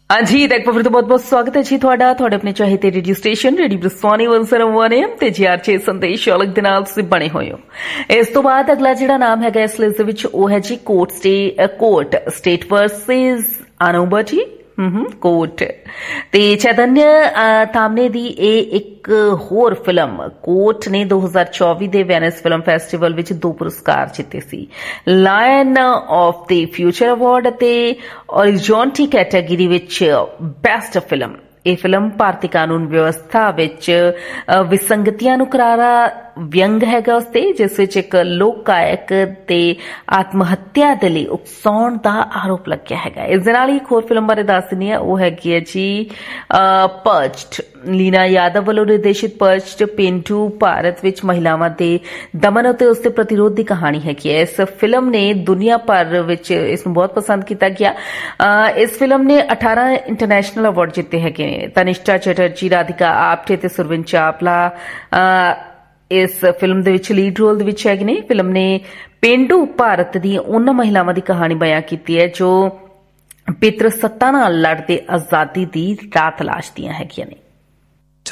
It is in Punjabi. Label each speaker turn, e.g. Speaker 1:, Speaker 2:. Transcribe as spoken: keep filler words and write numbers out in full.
Speaker 1: हाँ जी, एक बार फिर तो बहुत बहुत स्वागत है जी ਤੁਹਾਡਾ ਤੁਹਾਡੇ ਆਪਣੇ ਚਾਹੀਦੇ ਰੇਡੀਓ ਸਟੇਸ਼ਨ ਰੇਡੀਓ ਬ੍ਰਿਸਵਾਨੀ ਇੱਕ ਸੌ ਇੱਕ ਐਮ ਤੇ ਜੀਆਰਚੇ ਸੰਦੇਸ਼ ਅਲੱਗ ਦੇ ਨਾਲ ਤੁਸੀਂ ਬਣੇ ਹੋਏ ਹੋ। ਇਸ ਤੋਂ ਬਾਅਦ ਅਗਲਾ ਜਿਹੜਾ ਨਾਮ ਹੈਗਾ ਇਸ ਲਿਸਟ ਦੇ ਵਿੱਚ ਉਹ ਹੈ ਜੀ court stay court state versus ਅਨੋਬਰਟੀ ਹੂੰ ਕੋਰਟ ਤੇ ਚੈਤन्य ਤਾਮਨੇ ਦੀ ਇਹ ਇੱਕ ਹੋਰ ਫਿਲਮ ਕੋਰਟ ਨੇ ਦੋ ਹਜ਼ਾਰ ਚੌਵੀ ਦੇ ਵੈਨਿਸ ਫਿਲਮ ਫੈਸਟੀਵਲ ਵਿੱਚ ਦੋ ਪੁਰਸਕਾਰ ਜਿੱਤੇ ਸੀ। Line of the future award ਅਤੇ ਔਰਿਜ਼ੋਨਟੀ ਕੈਟਾਗਰੀ ਵਿੱਚ ਬੈਸਟ ਫਿਲਮ। ਇਹ ਫਿਲਮ ਭਾਰਤੀ ਕਾਨੂੰਨ ਵਿਵਸਥਾ ਵਿੱਚ ਵਿਸੰਗਤੀਆਂ ਨੂੰ ਕਰਾਰਾ ਵਿਅੰਗ ਹੈਗਾ ਉਸ ਤੇ, ਜਿਸ ਵਿੱਚ ਇੱਕ ਲੋਕ ਗਾਇਕ ਤੇ ਆਤਮ ਹੱਤਿਆ ਦੇ ਲਈ ਉਕਸਾਉਣ ਦਾ ਆਰੋਪ ਲੱਗਿਆ ਹੈਗਾ। ਇਸ ਦੇ ਨਾਲ ਹੀ ਇੱਕ ਹੋਰ ਫਿਲਮ ਬਾਰੇ ਦੱਸ ਦਿੰਦੀ ਹਾਂ, ਉਹ ਹੈਗੀ ਹੈ ਜੀ ਪਰਚਡ। ਲੀਨਾ ਯਾਦਵ ਵੱਲੋਂ ਨਿਰਦੇਸ਼ਿਤ ਪਰਚਡ ਪੇਂਡੂ ਭਾਰਤ ਵਿੱਚ ਮਹਿਲਾਵਾਂ ਦੇ ਦਮਨ ਅਤੇ ਉਸ ਦੇ ਪ੍ਰਤੀਰੋਧ ਦੀ ਕਹਾਣੀ ਹੈਗੀ ਹੈ। ਇਸ ਫਿਲਮ ਨੇ ਦੁਨੀਆ ਭਰ ਵਿੱਚ ਇਸ ਨੂੰ ਬਹੁਤ ਪਸੰਦ ਕੀਤਾ ਗਿਆ। ਇਸ ਫਿਲਮ ਨੇ ਅਠਾਰਾਂ ਇੰਟਰਨੈਸ਼ਨਲ ਅਵਾਰਡ ਜਿੱਤੇ ਹੈਗੇ ਨੇ। ਤਨਿਸ਼ਕਾ ਚੈਟਰਜੀ, ਰਾਧਿਕਾ ਆਪਟੇ ਤੇ ਸੁਰਵਿਨ ਚਾਵਲਾ ਇਸ ਫਿਲਮ ਦੇ ਵਿੱਚ ਲੀਡ ਰੋਲ ਦੇ ਵਿੱਚ ਹੈਗੇ ਨੇ। ਫਿਲਮ ਨੇ ਪੇਂਡੂ ਭਾਰਤ ਦੀਆਂ ਉਹਨਾਂ ਮਹਿਲਾਵਾਂ ਦੀ ਕਹਾਣੀ ਬਿਆਨ ਕੀਤੀ ਹੈ ਜੋ ਪਿਤਰ ਸੱਤਾ ਨਾਲ ਲੜਦੇ ਆਜ਼ਾਦੀ ਦੀ ਰਾਹ ਤਲਾਸ਼ਦੀਆਂ ਹੈਗੀਆਂ ਨੇ।